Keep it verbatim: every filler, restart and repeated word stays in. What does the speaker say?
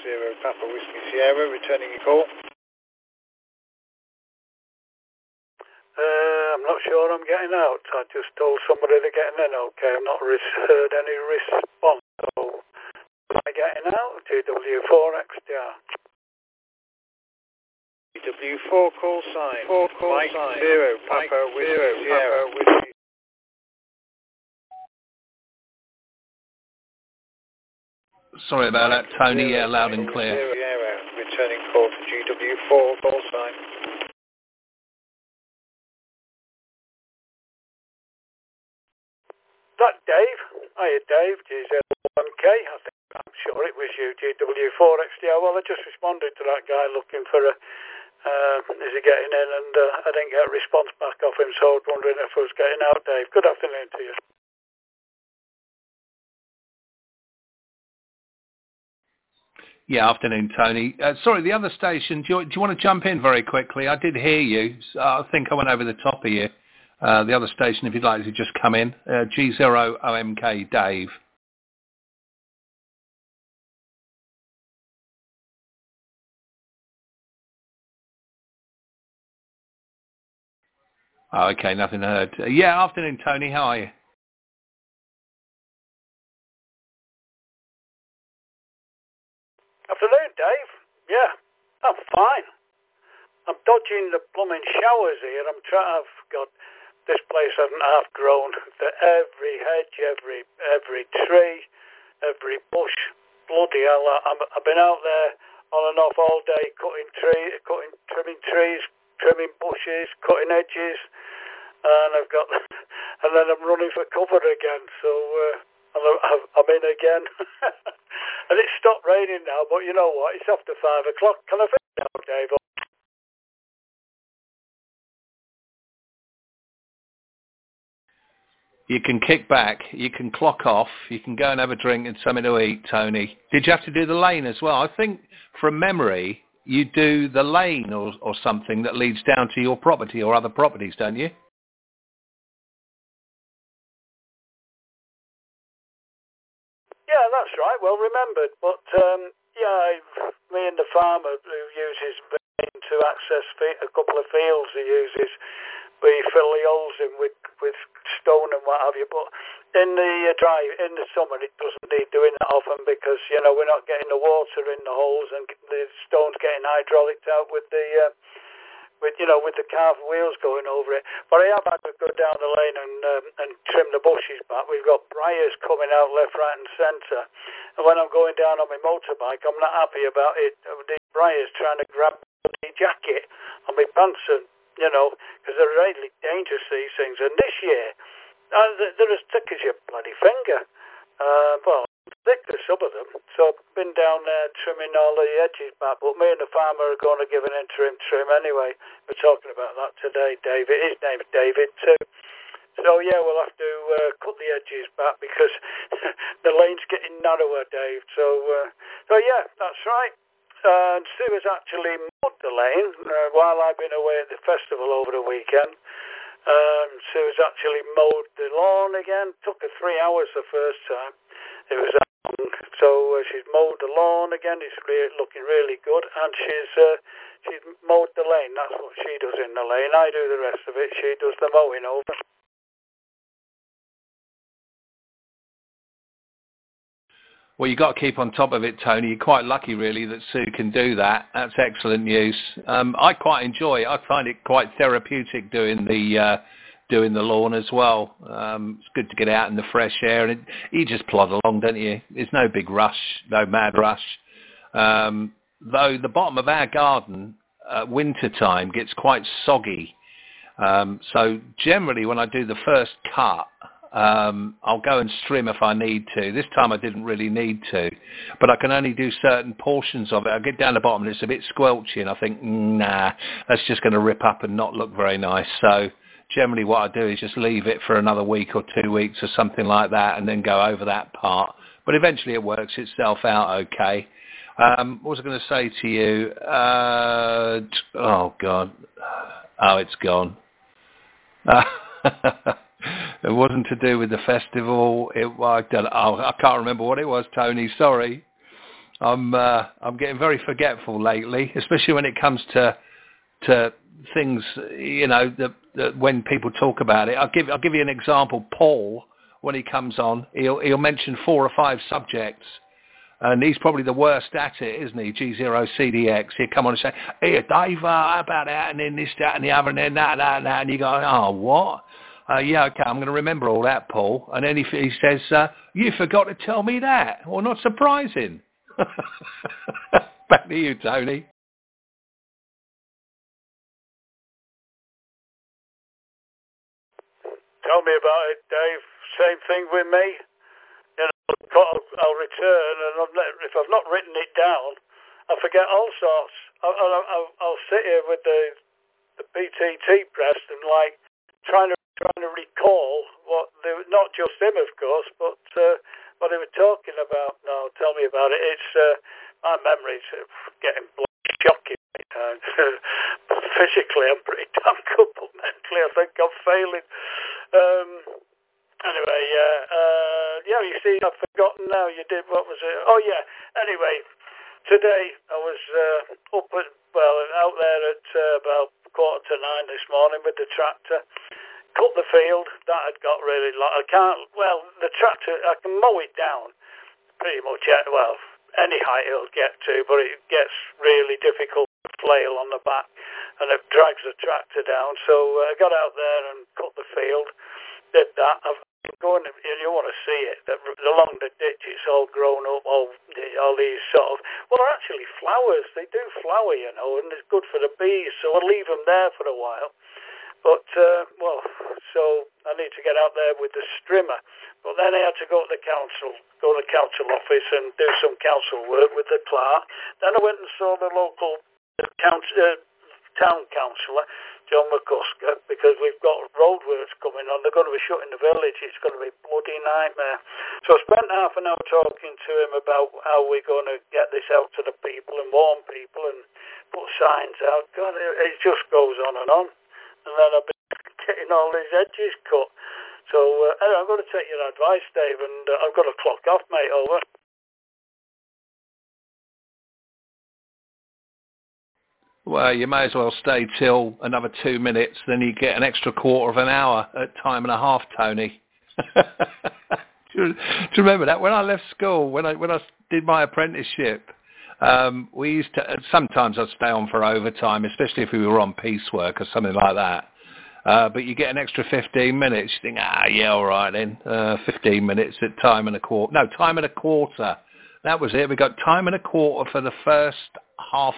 Zero Papa Whiskey Sierra, returning your call. Uh, I'm not sure I'm getting out. I just told somebody they're getting in okay. I've not re- heard any response. So, am I getting out? G W four X D R. G W four call sign. four call Mike sign. Zero Papa Whiskey Sierra. Whiskey. Sorry about that, Tony. Yeah, loud and clear. Sierra, returning call to G W four call sign. That Dave? Hiya Dave, G zero one K. I think, I'm sure it was you, G W four X D R. Well, I just responded to that guy looking for a, uh, is he getting in, and uh, I didn't get a response back off him, so I was wondering if I was getting out, Dave. Good afternoon to you. Yeah, afternoon, Tony. Uh, sorry, the other station, do you, do you want to jump in very quickly? I did hear you. So I think I went over the top of you. Uh, the other station, if you'd like to just come in, uh, G zero O M K, Dave. Oh, okay, nothing heard. Uh, yeah, afternoon, Tony. How are you? Afternoon, Dave. Yeah, I'm fine. I'm dodging the plumbing showers here. I'm trying. I've got this place hasn't half grown. The, every hedge, every every tree, every bush. Bloody hell! I'm, I've been out there on and off all day, cutting trees, cutting, trimming trees, trimming bushes, cutting edges, and I've got. And then I'm running for cover again. So uh, I'm, I'm in again. And it's stopped raining now, but you know what? It's after five o'clock. Can I finish now, Dave? You can kick back, you can clock off, you can go and have a drink and something to eat, Tony. Did you have to do the lane as well? I think, from memory, you do the lane or, or something that leads down to your property or other properties, don't you? Yeah, that's right. Well remembered. But, um, yeah, I've, me and the farmer who uses vein to access a couple of fields he uses, we fill the holes in with, with stone and what have you. But in the uh, dry, in the summer, it doesn't need doing that often because, you know, we're not getting the water in the holes and the stone's getting hydraulicked out with the... Uh, with you know with the carved wheels going over it. But I have had to go down the lane and um, and trim the bushes back. We've got briars coming out left, right and centre. And when I'm going down on my motorbike, I'm not happy about it. These briars trying to grab the jacket on my pants, and you know, because they're really dangerous, these things. And this year, uh, they're as thick as your bloody finger. Uh, well, thick as some of them. So I've been down there trimming all the edges back, but me and the farmer are going to give an interim trim anyway. We're talking about that today, David. His name's David too. So yeah, we'll have to uh, cut the edges back because the lane's getting narrower, Dave. So, uh, so yeah, that's right. Uh, and Sue has actually mowed the lane uh, while I've been away at the festival over the weekend. Um, Sue has actually mowed the lawn again. Took her three hours the first time. It was long. So uh, she's mowed the lawn again. It's re- looking really good. And she's uh, she's mowed the lane. That's what she does in the lane. I do the rest of it. She does the mowing over. Well, you've got to keep on top of it, Tony. You're quite lucky, really, that Sue can do that. That's excellent news. Um, I quite enjoy it. I find it quite therapeutic doing the uh, doing the lawn as well. Um, it's good to get out in the fresh air, and it, you just plod along, don't you? There's no big rush, no mad rush. Um, though the bottom of our garden, uh, winter time, gets quite soggy. Um, so generally, when I do the first cut, Um, I'll go and trim if I need to. This time I didn't really need to, but I can only do certain portions of it. I get down the bottom and it's a bit squelchy, and I think, nah, that's just going to rip up and not look very nice. So generally what I do is just leave it for another week or two weeks or something like that, and then go over that part. But eventually it works itself out okay. Um, what was I going to say to you? Uh, oh, God. Oh, it's gone. Uh, It wasn't to do with the festival. It, I, don't, oh, I can't remember what it was, Tony. Sorry. I'm uh, I'm getting very forgetful lately, especially when it comes to to things. You know, that, that when people talk about it, I'll give I'll give you an example. Paul, when he comes on, he'll he'll mention four or five subjects. And he's probably the worst at it, isn't he? G zero C D X. He'll come on and say, "Hey, Dave, uh, how about that? And then this, that, and the other, and then that, that, that." And you go, "Oh, what? Uh, yeah, okay, I'm going to remember all that, Paul." And then he, he says, uh, "You forgot to tell me that." Well, not surprising. Back to you, Tony. Tell me about it, Dave. Same thing with me. You know, I'll, I'll return, and I've not, if I've not written it down, I forget all sorts. I'll, I'll, I'll sit here with the the P T T pressed and like trying to trying to recall what they were, not just him, of course, but uh, what they were talking about. No, tell me about it. It's uh, my memory's getting shocking. Physically, I'm pretty damn good, but mentally, I think I'm failing. Um, Anyway, yeah, uh, yeah, you see, I've forgotten now. You did, what was it? Oh, yeah. Anyway, today I was uh, up at, well, out there at uh, about quarter to nine this morning with the tractor. Cut the field. That had got really long. I can't, well, the tractor, I can mow it down pretty much, at, well, any height it'll get to, but it gets really difficult to flail on the back, and it drags the tractor down. So uh, I got out there and cut the field. Did that. I've going, you want to see it, along the ditch it's all grown up, all, all these sort of, well, they're actually flowers. They do flower, you know, and it's good for the bees, so I'll leave them there for a while. But, uh, well, so I need to get out there with the strimmer. But then I had to go to the council, go to the council office and do some council work with the clerk. Then I went and saw the local uh, council, uh, town councillor, John McCusker, because we've got roadworks coming on. They're going to be shutting the village. It's going to be a bloody nightmare. So I spent half an hour talking to him about how we're going to get this out to the people and warn people and put signs out. God, it just goes on and on. And then I've been getting all these edges cut. So uh, anyway, I'm going to take your advice, Dave, and uh, I've got to clock off, mate. Over. Well, you may as well stay till another two minutes, then you get an extra quarter of an hour at time and a half, Tony. do, you, do you remember that? When I left school, when I when I did my apprenticeship, um, we used to, sometimes I'd stay on for overtime, especially if we were on piecework or something like that. Uh, but you get an extra fifteen minutes. You think, ah, yeah, all right then, uh, fifteen minutes at time and a quarter. No, time and a quarter. That was it. We got time and a quarter for the first half